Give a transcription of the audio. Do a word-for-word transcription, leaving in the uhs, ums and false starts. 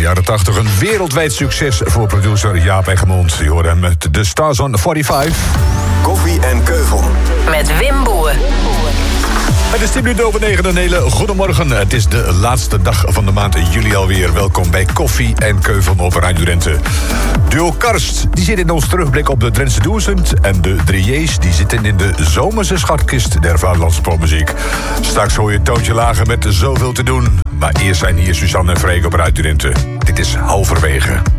jaren tachtig een wereldwijd succes voor producer Jaap Egmond. Je hoorde hem met The Stars on vijfenveertig. Koffie en Keuvel. Met Wim Boer. Het is tien minuten over negen, een hele goedemorgen. Het is de laatste dag van de maand juli alweer. Welkom bij Koffie en Keuvel op Radio Drenthe. Duo Karst, die zit in ons terugblik op de Drentse duizend. En de Drieërs, die zitten in de zomerse schatkist der vaderlandse popmuziek. Straks hoor je het toontje lager met zoveel te doen. Maar eerst zijn hier Suzanne en Freek op Radio Drenthe. Dit is Halverwege.